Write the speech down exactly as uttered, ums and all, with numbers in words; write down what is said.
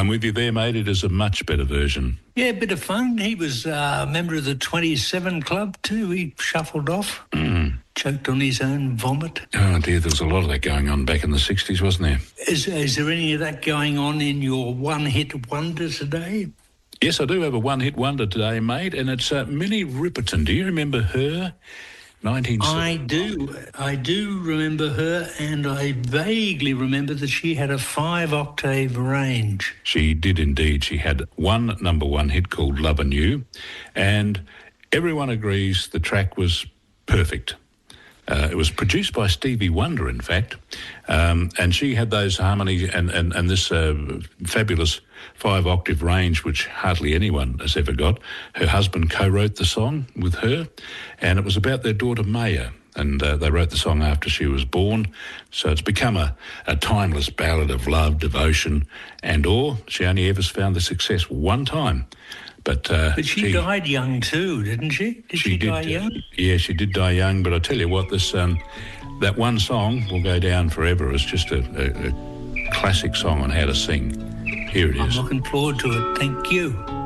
I'm with you there, mate. It is a much better version. Yeah, a bit of fun. He was uh, a member of the twenty-seven Club too. He shuffled off, Mm. choked on his own vomit. Oh, dear, there was a lot of that going on back in the sixties, wasn't there? Is, is there any of that going on in your one-hit wonder today? Yes, I do have a one-hit wonder today, mate, and it's uh, Minnie Riperton. Do you remember her? nineteen I do. I do remember her, and I vaguely remember that she had a five-octave range. She did indeed. She had one number one hit called Lovin' You, and everyone agrees the track was perfect. Uh, it was produced by Stevie Wonder, in fact, um, and she had those harmonies and, and, and this uh, fabulous five-octave range, which hardly anyone has ever got. Her husband co-wrote the song with her, and it was about their daughter Maya, and uh, they wrote the song after she was born. So it's become a, a timeless ballad of love, devotion, and awe. She only ever found the success one time. But, uh, but she, she died young too, didn't she? Did she, she die did, young? Yeah, she did die young. But I tell you what, this um, that one song will go down forever as just a, a, a classic song on how to sing. Here it is. I'm looking forward to it. Thank you.